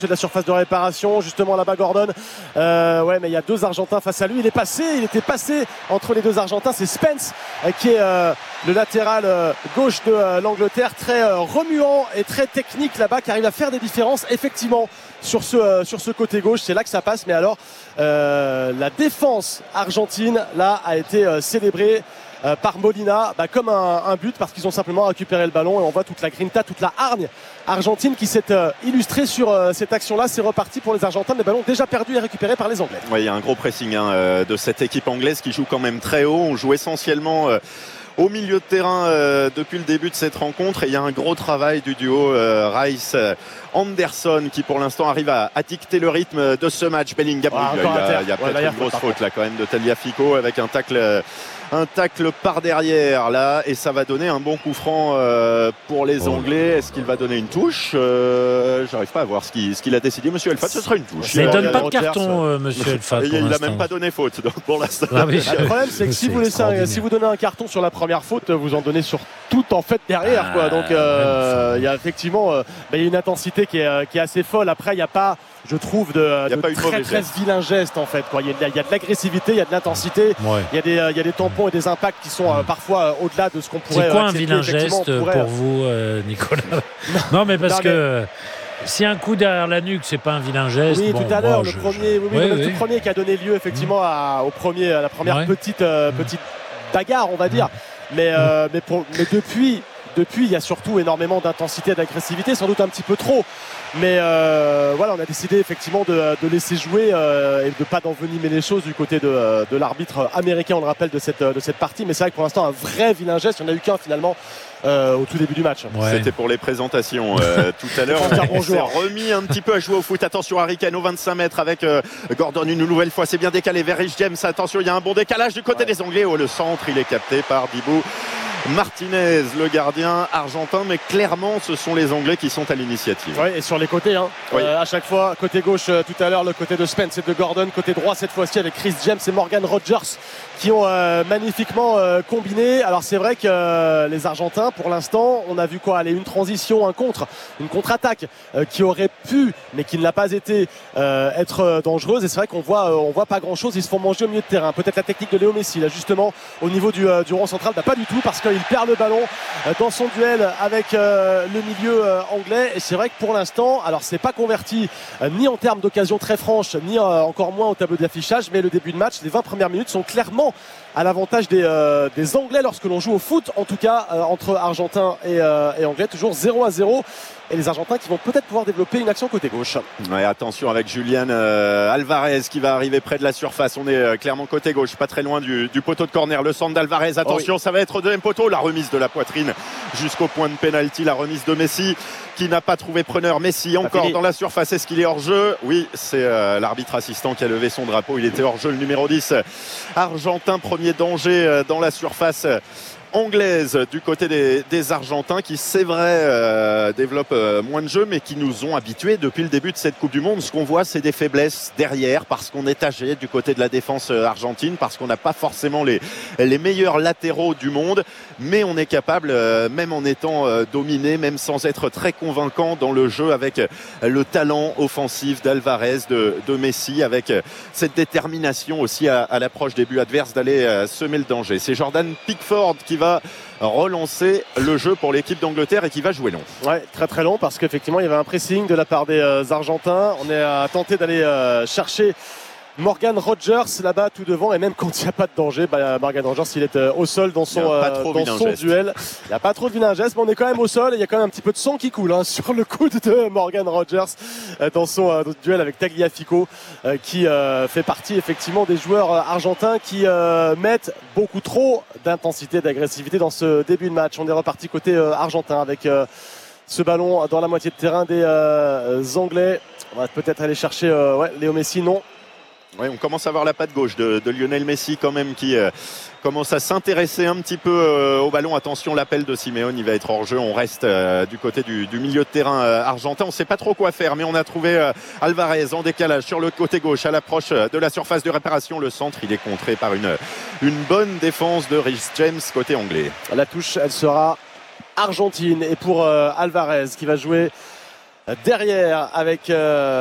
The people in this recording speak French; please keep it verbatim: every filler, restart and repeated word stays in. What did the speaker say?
de la surface de réparation, justement là-bas Gordon, euh, ouais mais il y a deux Argentins face à lui, il est passé, il était passé entre les deux Argentins, c'est Spence euh, qui est euh, le latéral euh, gauche de euh, l'Angleterre, très euh, remuant et très technique là-bas, qui arrive à faire des différences effectivement sur ce, euh, sur ce côté gauche, c'est là que ça passe, mais alors euh, la défense argentine là a été euh, célébrée Euh, par Molina bah, comme un, un but, parce qu'ils ont simplement récupéré le ballon, et on voit toute la grinta, toute la hargne argentine qui s'est euh, illustrée sur euh, cette action-là. C'est reparti pour les Argentins, des ballons déjà perdus et récupérés par les Anglais. Oui, il y a un gros pressing hein, euh, de cette équipe anglaise qui joue quand même très haut. On joue essentiellement euh, au milieu de terrain euh, depuis le début de cette rencontre, et il y a un gros travail du duo euh, Rice euh, Anderson qui pour l'instant arrive à, à dicter le rythme de ce match. Bellingham, ah, il y a, il y a ouais, peut-être là, une grosse faute là quand même de Tagliafico avec un tacle euh, un tacle par derrière là, et ça va donner un bon coup franc euh, pour les oh. Anglais. Est-ce qu'il va donner une touche? euh, J'arrive pas à voir ce qu'il, ce qu'il a décidé, monsieur Elfat. Ce sera une touche. Il ne donne pas de carton, euh, monsieur Elfat. Il n'a même pas donné faute donc pour l'instant. Ah, oui, le problème, c'est que si vous, laissez un, si vous donnez un carton sur la première faute, vous en donnez sur tout en fait derrière. Ah, quoi. Donc euh, il y a effectivement euh, bah, y a une intensité qui est, qui est assez folle. Après, il n'y a pas, je trouve, de, de très très vilain geste en fait. Il y, y a de l'agressivité, il y a de l'intensité, il ouais. y a des, il y a des tampons et des impacts qui sont euh, parfois euh, au-delà de ce qu'on pourrait. C'est quoi un vilain geste pourrait... pour vous, euh, Nicolas? Non, mais parce non, mais... que si un coup derrière la nuque, c'est pas un vilain geste. Oui, bon, tout à l'heure, moi, le premier, oui, oui, oui, le oui. tout premier qui a donné lieu effectivement à, au premier, à la première ouais. petite euh, petite bagarre, on va dire. Mais euh, mais, pour, mais depuis. Depuis, il y a surtout énormément d'intensité et d'agressivité, sans doute un petit peu trop. Mais euh, voilà, on a décidé effectivement de, de laisser jouer euh, et de ne pas d'envenimer les choses du côté de, de l'arbitre américain, on le rappelle, de cette, de cette partie. Mais c'est vrai que pour l'instant, un vrai vilain geste, il n'y en a eu qu'un finalement euh, au tout début du match. Ouais. C'était pour les présentations euh, tout à l'heure. On s'est remis un petit peu à jouer au foot. Attention, Harry Kane au vingt-cinq mètres avec euh, Gordon une nouvelle fois. C'est bien décalé vers Rich James. Attention, il y a un bon décalage du côté ouais. des Anglais. Oh, le centre, il est capté par Dibou Martinez, le gardien argentin, mais clairement ce sont les Anglais qui sont à l'initiative. Oui, et sur les côtés, hein. oui. euh, à chaque fois, côté gauche euh, tout à l'heure, le côté de Spence et de Gordon, côté droit cette fois-ci avec Chris James et Morgan Rogers qui ont euh, magnifiquement euh, combiné. Alors c'est vrai que euh, les Argentins, pour l'instant, on a vu quoi? Aller une transition, un contre, une contre-attaque euh, qui aurait pu, mais qui ne l'a pas été, euh, être euh, dangereuse. Et c'est vrai qu'on voit, euh, on voit pas grand-chose. Ils se font manger au milieu de terrain. Peut-être la technique de Léo Messi, là justement, au niveau du, euh, du rond central, bah, pas du tout, parce qu'il perd le ballon euh, dans son duel avec euh, le milieu euh, anglais. Et c'est vrai que pour l'instant, alors c'est pas converti euh, ni en termes d'occasion très franche, ni euh, encore moins au tableau d'affichage, mais le début de match, les vingt premières minutes sont clairement à l'avantage des, euh, des Anglais lorsque l'on joue au foot, en tout cas euh, entre Argentins et, euh, et Anglais, toujours zéro à zéro. Et les Argentins qui vont peut-être pouvoir développer une action côté gauche. Ouais, attention avec Julian euh, Alvarez qui va arriver près de la surface. On est euh, clairement côté gauche, pas très loin du, du poteau de corner. Le centre d'Alvarez, attention, oh oui. ça va être au deuxième poteau. La remise de la poitrine jusqu'au point de pénalty. La remise de Messi qui n'a pas trouvé preneur. Messi encore dans la surface. Est-ce qu'il est hors jeu? Oui, c'est euh, l'arbitre assistant qui a levé son drapeau. Il était hors jeu, le numéro dix. Argentin, premier danger euh, dans la surface anglaise du côté des, des Argentins qui, c'est vrai, euh, développent euh, moins de jeu, mais qui nous ont habitués depuis le début de cette Coupe du Monde. Ce qu'on voit, c'est des faiblesses derrière, parce qu'on est âgé du côté de la défense euh, argentine, parce qu'on n'a pas forcément les, les meilleurs latéraux du monde, mais on est capable, euh, même en étant euh, dominé, même sans être très convaincant dans le jeu, avec euh, le talent offensif d'Alvarez, de, de Messi, avec euh, cette détermination aussi à, à l'approche des buts adverses d'aller euh, semer le danger. C'est Jordan Pickford qui va relancer le jeu pour l'équipe d'Angleterre et qui va jouer long. Ouais, très très long, parce qu'effectivement il y avait un pressing de la part des euh, Argentins. On est à tenter d'aller euh, chercher Morgan Rogers là-bas tout devant, et même quand il n'y a pas de danger, bah, Morgan Rogers il est euh, au sol dans son, euh, dans son duel. Il n'y a pas trop de vilain geste, mais on est quand même au sol, et il y a quand même un petit peu de sang qui coule hein, sur le coude de Morgan Rogers euh, dans son euh, duel avec Tagliafico euh, qui euh, fait partie effectivement des joueurs euh, argentins qui euh, mettent beaucoup trop d'intensité, d'agressivité dans ce début de match. On est reparti côté euh, argentin avec euh, ce ballon dans la moitié de terrain des euh, Anglais. On va peut-être aller chercher euh, ouais, Léo Messi, non. Oui, on commence à voir la patte gauche de, de Lionel Messi quand même, qui euh, commence à s'intéresser un petit peu euh, au ballon. Attention, l'appel de Simeone, il va être hors jeu. On reste euh, du côté du, du milieu de terrain euh, argentin. On ne sait pas trop quoi faire, mais on a trouvé euh, Alvarez en décalage sur le côté gauche à l'approche de la surface de réparation. Le centre, il est contré par une, une bonne défense de Rhys James côté anglais. La touche, elle sera argentine, et pour euh, Alvarez qui va jouer derrière avec. Euh